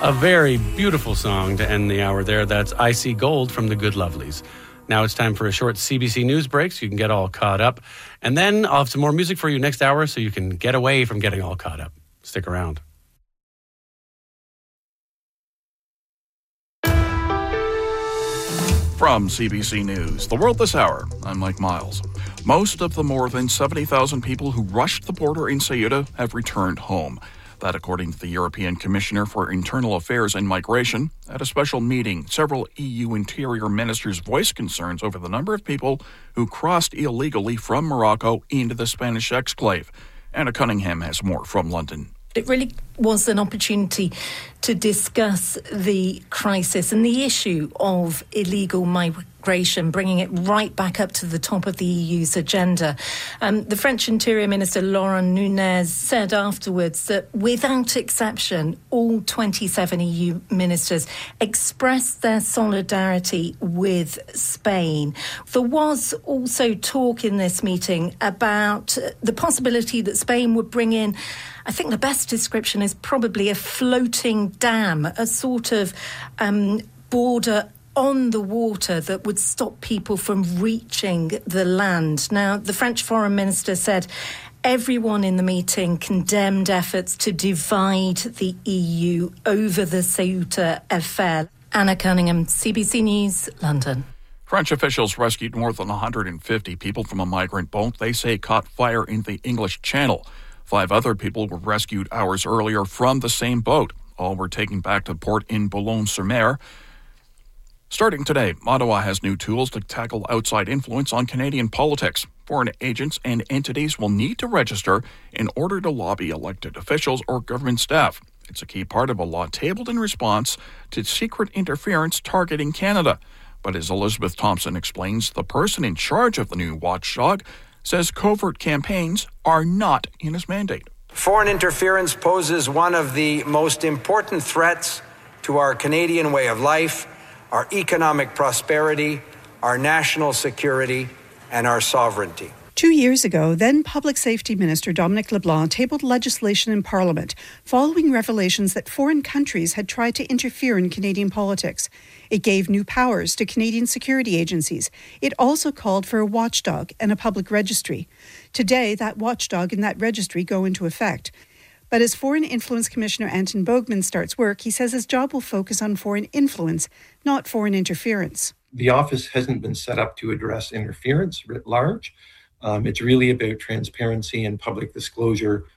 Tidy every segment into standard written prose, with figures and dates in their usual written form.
A very beautiful song to end the hour there. That's I See Gold from the Good Lovelies. Now it's time for a short CBC News break so you can get all caught up. And then I'll have some more music for you next hour so you can get away from getting all caught up. Stick around. From CBC News, The World This Hour, I'm Mike Miles. Most of the more than 70,000 people who rushed the border in Ceuta have returned home. That according to the European Commissioner for Internal Affairs and Migration. At a special meeting, several EU interior ministers voiced concerns over the number of people who crossed illegally from Morocco into the Spanish exclave. Anna Cunningham has more from London. It really was an opportunity to discuss the crisis and the issue of illegal migration, bringing it right back up to the top of the EU's agenda. The French Interior Minister Laurent Nunez said afterwards that without exception, all 27 EU ministers expressed their solidarity with Spain. There was also talk in this meeting about the possibility that Spain would bring in, I think the best description is probably a floating dam, a sort of border on the water that would stop people from reaching the land. Now, the French Foreign Minister said everyone in the meeting condemned efforts to divide the EU over the Ceuta affair. Anna Cunningham, CBC News, London. French officials rescued more than 150 people from a migrant boat they say caught fire in the English Channel. 5 other people were rescued hours earlier from the same boat. All were taken back to port in Boulogne-sur-Mer. Starting today, Ottawa has new tools to tackle outside influence on Canadian politics. Foreign agents and entities will need to register in order to lobby elected officials or government staff. It's a key part of a law tabled in response to secret interference targeting Canada. But as Elizabeth Thompson explains, the person in charge of the new watchdog says covert campaigns are not in his mandate. Foreign interference poses one of the most important threats to our Canadian way of life, our economic prosperity, our national security, and our sovereignty. 2 years ago, then Public Safety Minister Dominic LeBlanc tabled legislation in Parliament following revelations that foreign countries had tried to interfere in Canadian politics. It gave new powers to Canadian security agencies. It also called for a watchdog and a public registry. Today, that watchdog and that registry go into effect. But as Foreign Influence Commissioner Anton Bogman starts work, he says his job will focus on foreign influence, not foreign interference. The office hasn't been set up to address interference writ large. It's really about transparency and public disclosure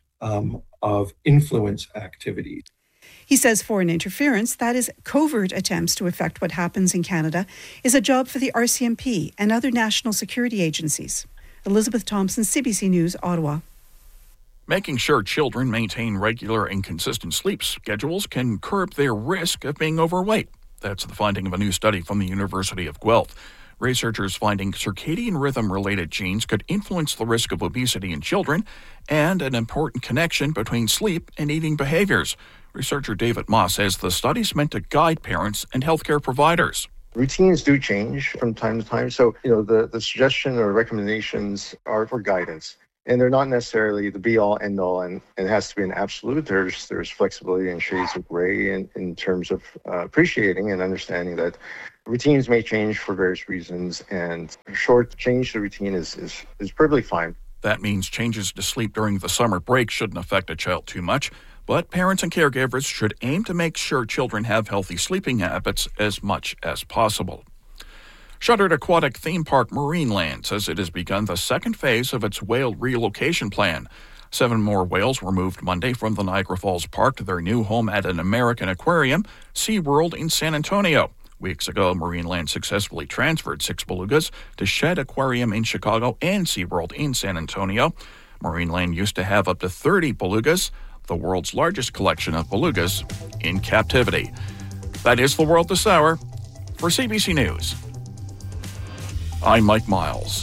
of influence activities. He says foreign interference, that is covert attempts to affect what happens in Canada, is a job for the RCMP and other national security agencies. Elizabeth Thompson, CBC News, Ottawa. Making sure children maintain regular and consistent sleep schedules can curb their risk of being overweight. That's the finding of a new study from the University of Guelph. Researchers finding circadian rhythm-related genes could influence the risk of obesity in children and an important connection between sleep and eating behaviors. Researcher David Moss says the study's meant to guide parents and healthcare providers. Routines do change from time to time. So, the suggestion or recommendations are for guidance. And they're not necessarily the be-all, end-all, and it has to be an absolute. There's flexibility and shades of gray in terms of appreciating and understanding that routines may change for various reasons, and a short change to routine is perfectly fine. That means changes to sleep during the summer break shouldn't affect a child too much, but parents and caregivers should aim to make sure children have healthy sleeping habits as much as possible. Shuttered aquatic theme park Marineland says it has begun the second phase of its whale relocation plan. 7 more whales were moved Monday from the Niagara Falls Park to their new home at an American aquarium, SeaWorld in San Antonio. Weeks ago, Marineland successfully transferred 6 belugas to Shed Aquarium in Chicago and SeaWorld in San Antonio. Marineland used to have up to 30 belugas, the world's largest collection of belugas in captivity. That is The World This Hour. For CBC News, I'm Mike Miles.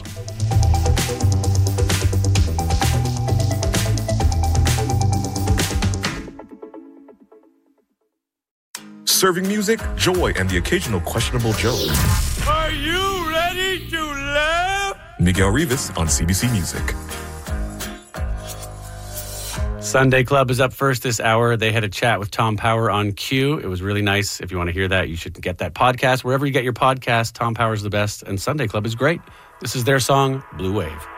Serving music, joy, and the occasional questionable joke. Are you ready to laugh? Miguel Rivas on CBC Music. Sunday Club is up first this hour. They had a chat with Tom Power on Q. It was really nice. If you want to hear that, you should get that podcast. Wherever you get your podcast, Tom Power's the best, and Sunday Club is great. This is their song, Blue Wave.